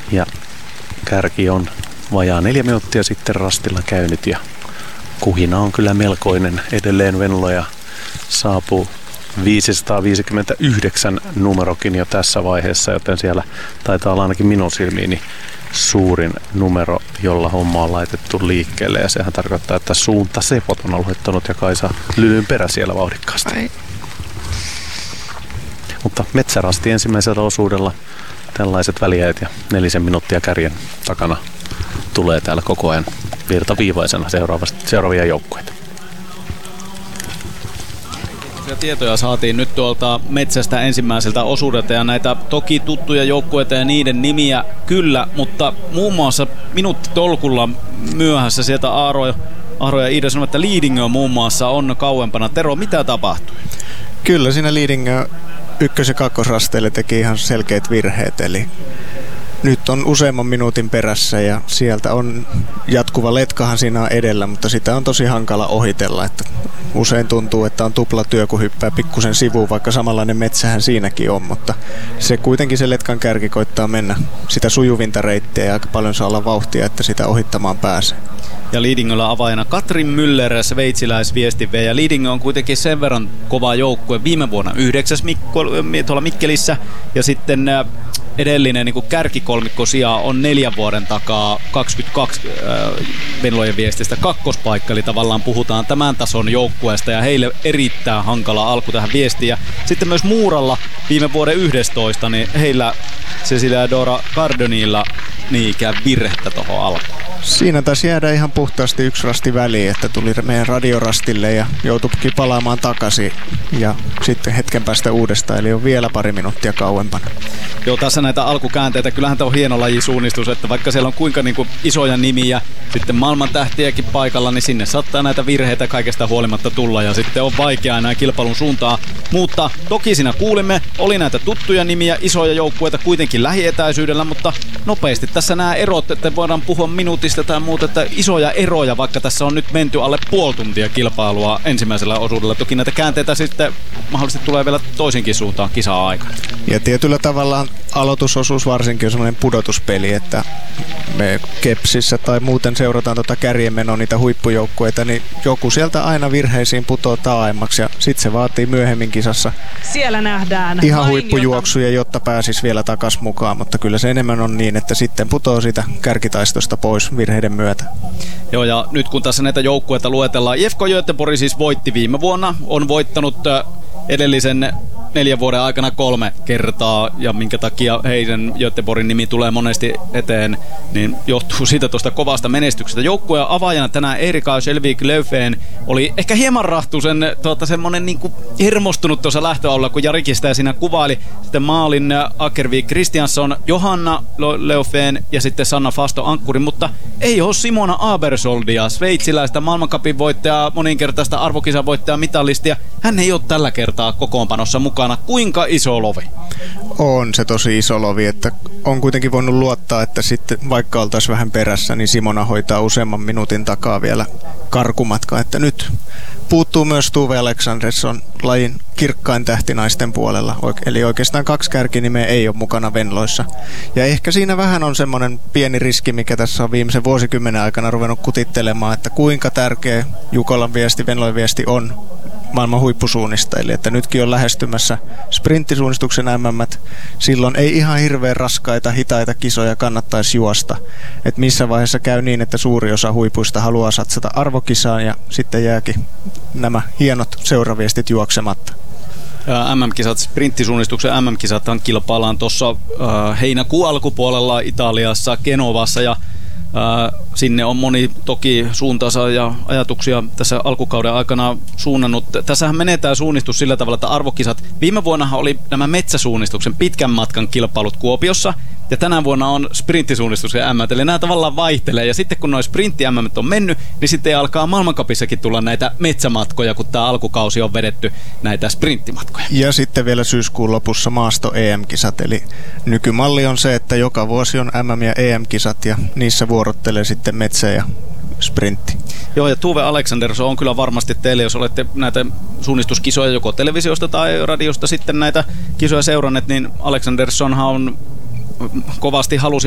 Ja kärki on vajaa 4 minuuttia sitten rastilla käynyt ja kuhina on kyllä melkoinen. Edelleen Venloja saapuu 559 numerokin jo tässä vaiheessa, joten siellä taitaa olla ainakin minun silmiini suurin numero, jolla homma on laitettu liikkeelle. Ja sehän tarkoittaa, että Suunta Sepot on aloittanut ja Kaisa Lylyn perä siellä vauhdikkaasti. Ai. Mutta Metsärasti ensimmäisellä osuudella tällaiset väliäät ja 4 minuuttia kärjen takana tulee täällä koko ajan virtaviivaisena seuraavia joukkueita. Tietoja saatiin nyt tuolta Metsästä ensimmäiseltä osuudelta ja näitä toki tuttuja joukkueita ja niiden nimiä kyllä, mutta muun muassa minuuttitolkulla myöhässä sieltä Aaro ja Iida sanoi, että Lidingö muun muassa on kauempana. Tero, mitä tapahtui? Kyllä siinä Lidingö ykkös- ja kakkosrasteille teki ihan selkeät virheet, eli nyt on useamman minuutin perässä ja sieltä on jatkuva letkahan siinä on edellä, mutta sitä on tosi hankala ohitella, että usein tuntuu, että on tuplatyö, kun hyppää pikkusen sivuun, vaikka samanlainen metsähän siinäkin on, mutta se kuitenkin se letkan kärki koittaa mennä sitä sujuvinta reittiä ja aika paljon saa olla vauhtia, että sitä ohittamaan pääsee. Ja Lidingöllä avaajana Katrin Müller, sveitsiläisviestinvejä. Ja Lidingö on kuitenkin sen verran kova joukkue. Viime vuonna 9. tuolla Mikkelissä ja sitten edellinen niin kärkikolmikko sijaa on 4 vuoden takaa 22 Venlojen viestistä kakkospaikka, eli tavallaan puhutaan tämän tason joukkueesta ja heille erittäin hankala alku tähän viestiin. Ja sitten myös Muuralla viime vuoden 11, niin heillä Cecilia Dora Cardonilla niin ikään virhettä tuohon alkuun. Siinä taisi jäädä ihan puhtaasti yksi rasti väliin, että tuli meidän radiorastille ja joutuikin palaamaan takaisin ja sitten hetken päästä uudestaan, eli on vielä pari minuuttia kauempana. Joo, tässä näitä alkukäänteitä, kyllähän tämä on hieno lajisuunnistus, että vaikka siellä on kuinka isoja nimiä, sitten maailman tähtiäkin paikalla, niin sinne saattaa näitä virheitä kaikesta huolimatta tulla ja sitten on vaikeaa enää kilpailun suuntaa. Mutta toki siinä kuulimme, oli näitä tuttuja nimiä, isoja joukkueita kuitenkin lähietäisyydellä, mutta nopeasti tässä nämä erot, että voidaan puhua minuutista tai muuta, että isoja eroja, vaikka tässä on nyt menty alle puoli tuntia kilpailua ensimmäisellä osuudella. Toki näitä käänteitä sitten mahdollisesti tulee vielä toisinkin suuntaan kisaa aikana. Ja tietyllä tavalla aloitusosuus varsinkin on semmoinen pudotuspeli, että me Kepsissä tai muuten seurataan kärjenmenoa niitä huippujoukkueita, niin joku sieltä aina virheisiin putoo taaemmaksi ja sitten se vaatii myöhemmin kisassa siellä nähdään ihan huippujuoksuja, jotta pääsisi vielä takas mukaan, mutta kyllä se enemmän on niin, että sitten putoo sitä kärkitaistosta pois virheiden myötä. Joo, ja nyt kun tässä näitä joukkueita luetellaan, IFK Göteborg siis voitti viime vuonna, on voittanut edellisen 4 vuoden aikana 3 kertaa, ja minkä takia heidän Göteborgin nimi tulee monesti eteen, niin johtuu siitä tuosta kovasta menestyksestä. Joukkueen avaajana tänään Erika Selvik Löfven oli ehkä hieman rahtuisen semmonen hermostunut tuossa lähtöalueella, kun Jarikin sitä siinä kuvaili. Sitten maalin Akervik Kristiansson, Johanna Löfven ja sitten Sanna Fasto ankkuri, mutta ei ole Simona Abersoldia, sveitsiläistä maailmancupin voittajaa, moninkertaista arvokisan voittajaa, mitalistia. Hän ei ole tällä kertaa kokoonpanossa mukana. Kuinka iso lovi? On se tosi iso lovi, että on kuitenkin voinut luottaa, että sitten vaikka oltaisiin vähän perässä, niin Simona hoitaa useamman minuutin takaa vielä karkumatka, että nyt puuttuu myös Tuve Alexandersson, lajin kirkkain tähti naisten puolella, eli oikeastaan 2 kärkinimeä ei ole mukana Venloissa. Ja ehkä siinä vähän on semmoinen pieni riski, mikä tässä on viimeisen vuosikymmenen aikana ruvennut kutittelemaan, että kuinka tärkeä Jukolan viesti, Venlojen viesti on maailman huippusuunnistajille, että nytkin on lähestymässä sprinttisuunnistuksen MM-t. Silloin ei ihan hirveän raskaita, hitaita kisoja kannattaisi juosta. Että missä vaiheessa käy niin, että suuri osa huipuista haluaa satsata arvokisaan ja sitten jääkin nämä hienot seuraviestit juoksematta. MM-kisat, sprinttisuunnistuksen MM-kisathan kilpaillaan tuossa heinäkuun alkupuolella Italiassa, Genovassa ja sinne on moni toki suuntaansa ja ajatuksia tässä alkukauden aikana suunnannut. Tässähän menee tämä suunnistus sillä tavalla, että arvokisat. Viime vuonnahan oli nämä metsäsuunnistuksen pitkän matkan kilpailut Kuopiossa ja tänä vuonna on sprinttisuunnistuksen MM, eli nämä tavallaan vaihtelee. Ja sitten kun nuo sprintti-MM on mennyt, niin sitten alkaa maailmancupissakin tulla näitä metsämatkoja, kun tämä alkukausi on vedetty näitä sprinttimatkoja. Ja sitten vielä syyskuun lopussa maasto-EM-kisat, eli nykymalli on se, että joka vuosi on MM- ja EM-kisat ja niissä vuorottelee sitten metsä ja sprintti. Joo, ja Tuve Alexandersson on kyllä varmasti teille, jos olette näitä suunnistuskisoja joko televisiosta tai radiosta sitten näitä kisoja seuranneet, niin Alexanderssonhan on kovasti halusi